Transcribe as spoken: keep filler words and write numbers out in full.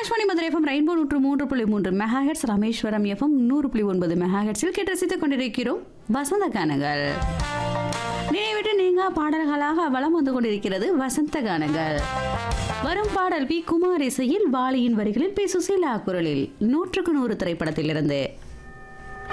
Akashvani Madurai FM rainbow நூற்று மூன்று புள்ளி மூன்று மெகாஹெட்ஸ், ராமேஸ்வரம் எஃப்எம் நூறு புள்ளி ஒன்பது மெகாஹெட்ஸில் கேட்டு ரசித்துக் கொண்டிருக்கிறோம் வசந்த கானங்கள். நினைவிட்டு நீங்க பாடல்களாக வலம் வந்து கொண்டிருக்கிறது வசந்த கானங்கள். வரும் பாடல் பி குமார் இசையில் வாலியின் வரிகளில் பி சுசீலா குரலில் நூற்றுக்கு நூறு திரைப்படத்திலிருந்து